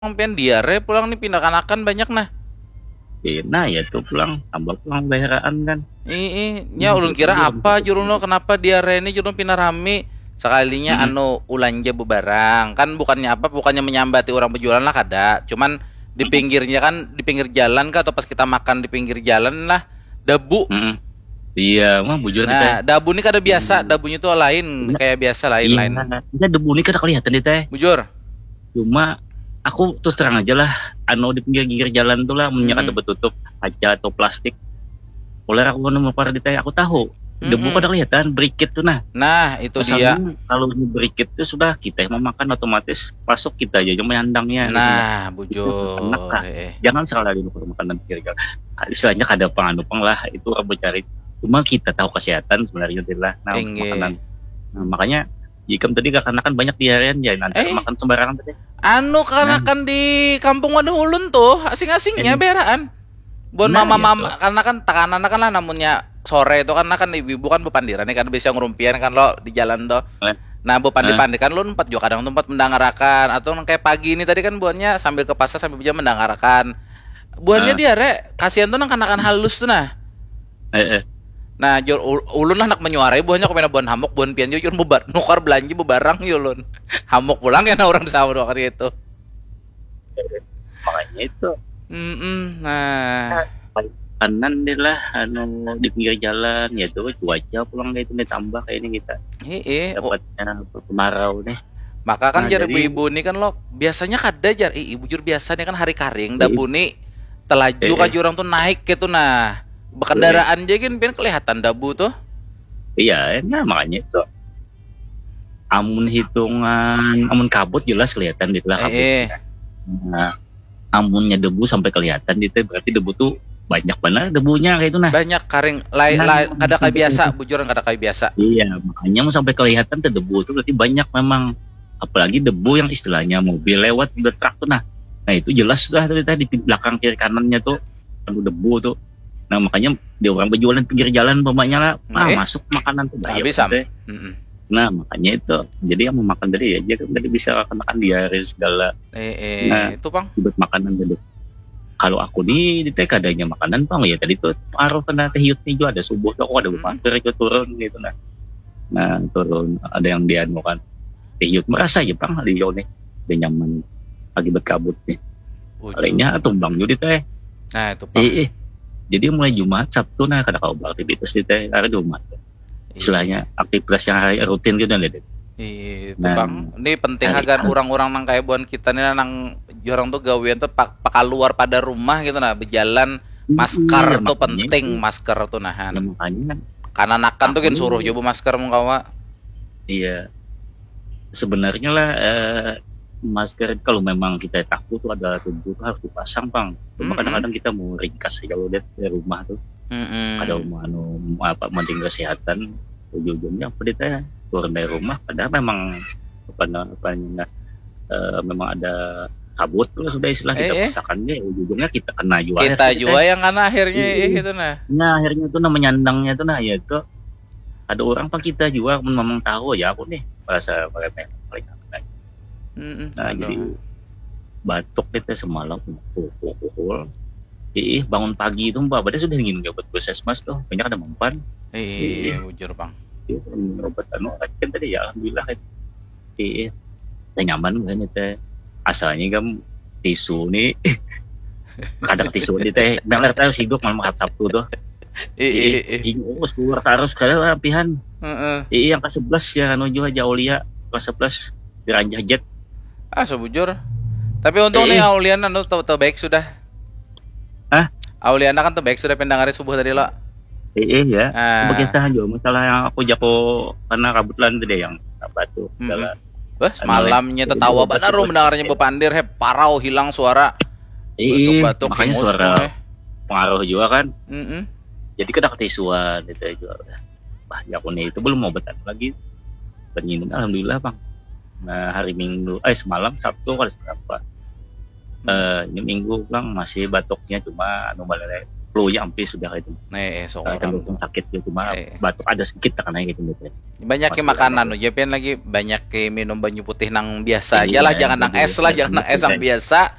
Sampean diare pulang nih pindah-kanakan banyak nah. Nah ya tuh pulang tambah pulang bayaran kan. Nya ulun kira apa jurun lo kenapa diare ini jurun pindah rame sekalinya Mm-mm. anu ulanja bebarang kan bukannya menyambati orang berjualan lah kada cuman di pinggirnya kan di pinggir jalan kah atau pas kita makan di pinggir jalan lah debu. Mm-mm. Iya mah bujur kita. Nah debu ini kada biasa, Hmm. debunya tuh lain Iya, kayak biasa iya, lain-lain kita debu ini kan kelihatan deh teh. bujur. Cuma aku terus terang aja lah, anu di pinggir-pinggir jalan tuh lah, minyak ada Mm-mm. betutup kaca atau plastik. Oleh aku nemu para di teh, aku tahu debu Mm-mm. pada kelihatan berikit tuh Nah itu dia. Masalahnya kalau ini berikit itu sudah kita yang memakan otomatis masuk kita aja yang menyandangnya gitu lah. Nah Itu enak bujur kah? Jangan sekali lagi untuk makanan pinggir jalan. Istilahnya kada panganu lah itu orang mencari. Cuma kita tahu kesehatan sebenarnya lah. Nah untuk Engge. makanan. Nah, makanya jika tadi kan banyak di harian ya nanti Eh makan sembarangan tadi. anu Nah, karena kan di kampung wadah ulun tuh asing-asingnya ini. beraan bon Nah, ya tuh. mama-mama karena kan tekanan kan lah namunnya sore itu kan ibu-ibu kan bepandiran nih kan bisa ngerumpian kan lo di jalan tuh. Nah, Nah nah, bepandi-pandi kan lo empat juga kadang tempat mendengarkan atau kayak pagi ini tadi kan buatnya sambil ke pasar sambil bisa mendengarkan buatnya nah, dia rek kasihan tuh nang kanakan halus tuh nah. eh, Nah ulun lah nak menyuarai buahnya kemana buan hamuk buan pian jujur bubar nukar belanja bebarang ulun hamuk pulang ya orang sama dua kali itu. makanya itu. Nah Kanan deh lah anu di pinggir jalan ya tuh cuaca pulang kayak itu nih tambah kayak ini kita oh, dapatnya kemarau nih. maka kan Nah jar jadi ibu-ibu ini kan lo biasanya kada jar ibu jur biasanya kan hari karing dabu eh, nih telaju eh, kaju orang tuh naik gitu nah eh, berkendaraan aja kan biar kelihatan dabu tuh. iya nah makanya itu amun kabut jelas kelihatan gitu lah eh kabutnya. Nah, amunnya debu sampai kelihatan gitu berarti debu tuh banyak banget debunya kayak itu nah. banyak karing lain Nah, lain kada kayak sampai biasa kelihatan. bujuran kada kayak biasa. Iya makanya mau sampai kelihatan tuh debu tuh berarti banyak memang, apalagi debu yang istilahnya mobil lewat di truk tuh nah itu jelas sudah tadi di belakang kiri kanannya tuh penuh debu tuh. Nah makanya dia orang berjualan pinggir jalan pokoknya lah masuk makanan tuh banyak habis sam. gitu. Nah makanya itu jadi yang mau makan tadi ya dia kan tadi bisa makan diare segala. Nah Itu bang buat makanan tadi kalau aku di TK adanya makanan bang ya tadi tuh paruh kena teh nih juga ada subuh tuh ada mampir itu turun gitu nah turun ada yang dia mau kan teh merasa aja bang di jauh nih udah nyaman akibat kabut nih lainnya tumbang juga teh. Nah itu bang jadi mulai Jumat Sabtu nah kada kau aktivitas di teh hari Jumat istilahnya aktivitas yang hari rutin gitu nih. Itu bang, ini penting agar orang-orang nang kayak buan kita nih nang orang tuh gawean tuh keluar pada rumah gitu nah berjalan masker tuh penting masker tuh nahan. Makanya karena nakan tuh kan suruh coba masker mukawa. Iya sebenarnya lah masker kalau memang kita takut tuh ada tubuh tuh harus dipasang bang. Cuma kadang-kadang kita mau ringkas aja loh dari rumah tuh. Ada mau apa penting kesehatan ujung-ujungnya apa dia turun dari rumah padahal memang memang ada kabut tuh sudah istilah kita pasakannya ujungnya kita kena juga yang kena akhirnya gitu nah akhirnya tuh menyandangnya tuh nah ya itu ada orang pak kita juga memang tahu ya aku nih merasa paling nah jadi batuk kita semalam pukul bangun pagi itu mbak badai sudah ingin obat puskesmas tuh banyak ada mempan bujur bang obat kan tadi ya alhamdulillah kan nyaman kan itu asalnya kan tisu nih kadang tisu nih teh meler terus hidup malam Sabtu tuh keluar terus kalian rapihan yang ke-11 ya nuju aja Aulia ke-11 diranjah jet sebujur tapi untung nih Auliana tuh baik sudah. Auliana kan tuh baik sudah pendangari subuh tadi lo. Ya. Begitu aja masalah yang aku jago karena kabutan tadi yang batu segala. Semalamnya tertawa benar mendengarnya bepandir parau hilang suara. Batuk-batuk makanya suara pengaruh juga kan. Jadi kena ketisuan itu juga. Jago nih itu belum mau obat lagi. Penyinun alhamdulillah bang. Nah hari Minggu semalam Sabtu kali berapa? Ini Minggu bang masih batuknya cuma balik flu ya ampe sudah itu. Seorang Kalau sakit gitu mah batuk ada sedikit karena gitu. Banyak ke makanan Japan lagi banyak ke minum banyu putih nang biasa aja lah, jangan nang es lah, jangan nang es yang biasa.